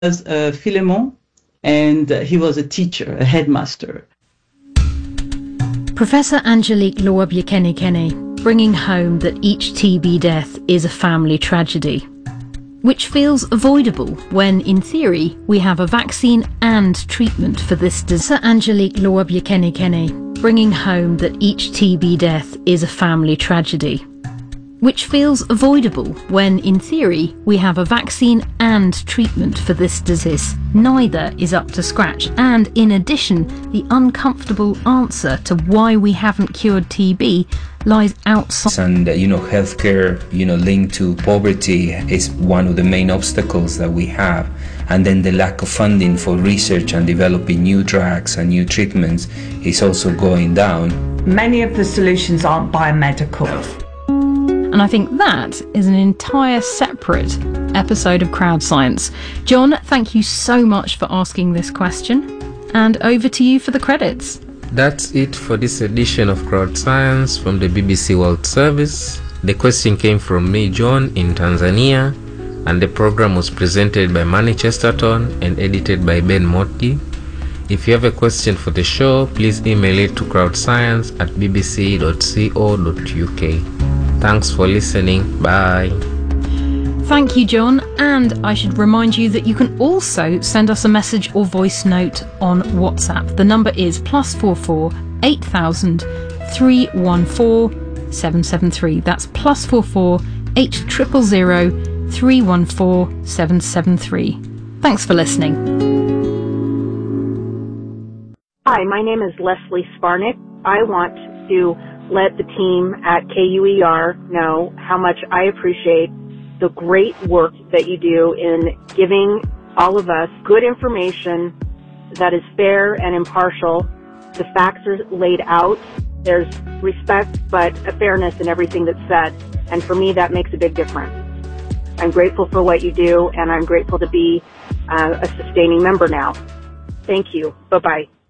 was Philemon, and he was a teacher, a headmaster. Professor Angelique Loa-Biekene-Kene, bringing home that each TB death is a family tragedy, which feels avoidable when, in theory, we have a vaccine and treatment for this disease. Angelique Loa-Biekene-Kene, bringing home that each TB death is a family tragedy, which feels avoidable when, in theory, we have a vaccine and treatment for this disease. Neither is up to scratch, and in addition, the uncomfortable answer to why we haven't cured TB lies outside. And healthcare, linked to poverty is one of the main obstacles that we have. And then the lack of funding for research and developing new drugs and new treatments is also going down. Many of the solutions aren't biomedical. And I think that is an entire separate episode of Crowd Science. John, thank you so much for asking this question. And over to you for the credits. That's it for this edition of Crowd Science from the BBC World Service. The question came from me, John, in Tanzania, and the program was presented by Manny Chesterton and edited by Ben Motgi. If you have a question for the show, please email it to crowdscience@bbc.co.uk. Thanks for listening. Bye. Thank you, John. And I should remind you that you can also send us a message or voice note on WhatsApp. The number is +44 8000 314 773. That's +44 8000 314 773. Thanks for listening. Hi, my name is Leslie Sparnick. I want to let the team at KUER know how much I appreciate the great work that you do in giving all of us good information that is fair and impartial. The facts are laid out. There's respect, but a fairness in everything that's said. And for me, that makes a big difference. I'm grateful for what you do, and I'm grateful to be a sustaining member now. Thank you. Bye-bye.